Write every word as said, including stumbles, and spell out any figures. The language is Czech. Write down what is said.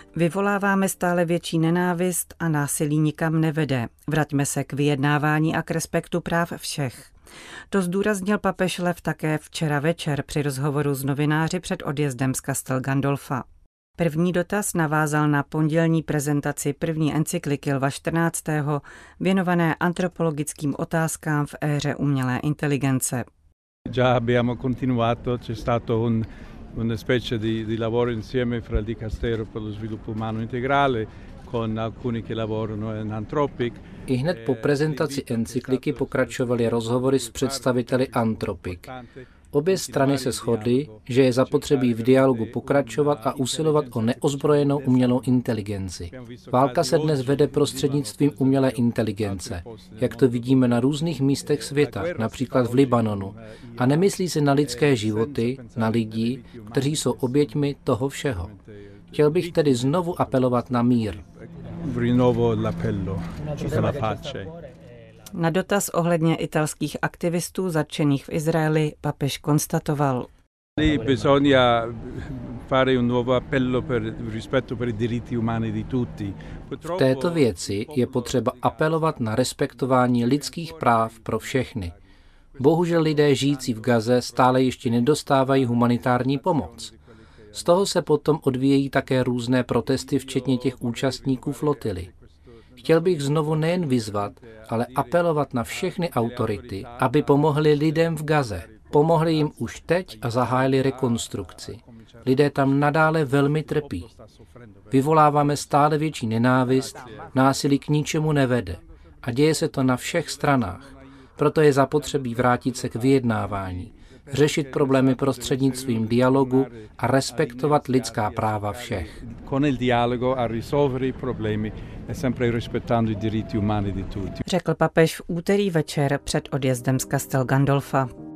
Vyvoláváme stále větší nenávist a násilí nikam nevede. Vraťme se k vyjednávání a k respektu práv všech. To zdůraznil papež Lev také včera večer při rozhovoru s novináři před odjezdem z Castel Gandolfa. První dotaz navázal na pondělní prezentaci první encykliky Lva čtrnáctého věnované antropologickým otázkám v éře umělé inteligence. Già abbiamo continuato, c'è stato un una specie di, di lavoro insieme fra il Dicastero per lo sviluppo umano integrale con alcuni che lavorano in Anthropic. I hned po prezentaci encykliky pokračovaly rozhovory s představiteli Anthropic. Obě strany se shodly, že je zapotřebí v dialogu pokračovat a usilovat o neozbrojenou umělou inteligenci. Válka se dnes vede prostřednictvím umělé inteligence, jak to vidíme na různých místech světa, například v Libanonu. A nemyslí se na lidské životy, na lidi, kteří jsou oběťmi toho všeho. Chtěl bych tedy znovu apelovat na mír. Na dotaz ohledně italských aktivistů zatčených v Izraeli papež konstatoval: V této věci je potřeba apelovat na respektování lidských práv pro všechny. Bohužel lidé žijící v Gaze stále ještě nedostávají humanitární pomoc. Z toho se potom odvíjejí také různé protesty, včetně těch účastníků flotily. Chtěl bych znovu nejen vyzvat, ale apelovat na všechny autority, aby pomohli lidem v Gaze. Pomohli jim už teď a zahájili rekonstrukci. Lidé tam nadále velmi trpí. Vyvoláváme stále větší nenávist, násilí k ničemu nevede. A děje se to na všech stranách. Proto je zapotřebí vrátit se k vyjednávání, řešit problémy prostřednictvím dialogu a respektovat lidská práva všech. Řekl papež v úterý večer před odjezdem z Castel Gandolfa.